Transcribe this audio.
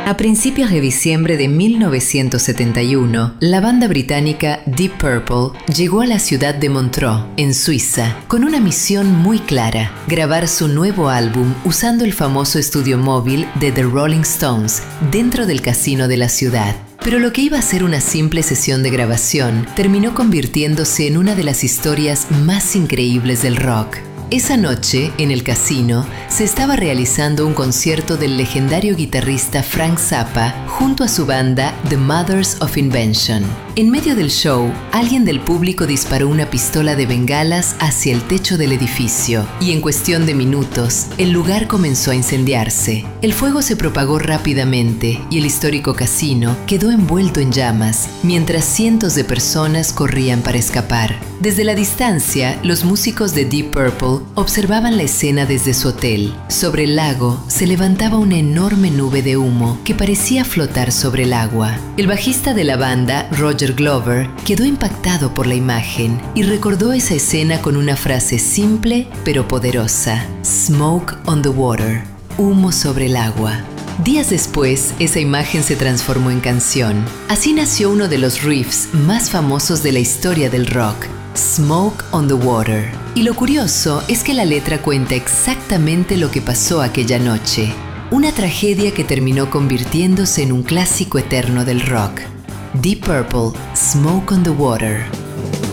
A principios de diciembre de 1971, la banda británica Deep Purple llegó a la ciudad de Montreux, en Suiza, con una misión muy clara: grabar su nuevo álbum usando el famoso estudio móvil de The Rolling Stones dentro del casino de la ciudad. Pero lo que iba a ser una simple sesión de grabación terminó convirtiéndose en una de las historias más increíbles del rock. Esa noche, en el casino, se estaba realizando un concierto del legendario guitarrista Frank Zappa junto a su banda The Mothers of Invention. En medio del show, alguien del público disparó una pistola de bengalas hacia el techo del edificio y en cuestión de minutos, el lugar comenzó a incendiarse. El fuego se propagó rápidamente y el histórico casino quedó envuelto en llamas, mientras cientos de personas corrían para escapar. Desde la distancia, los músicos de Deep Purple observaban la escena desde su hotel. Sobre el lago se levantaba una enorme nube de humo que parecía flotar sobre el agua. El bajista de la banda, Roger Glover, quedó impactado por la imagen y recordó esa escena con una frase simple pero poderosa: "Smoke on the water", humo sobre el agua. Días después, esa imagen se transformó en canción. Así nació uno de los riffs más famosos de la historia del rock: "Smoke on the Water". Y lo curioso es que la letra cuenta exactamente lo que pasó aquella noche. Una tragedia que terminó convirtiéndose en un clásico eterno del rock. Deep Purple, "Smoke on the Water".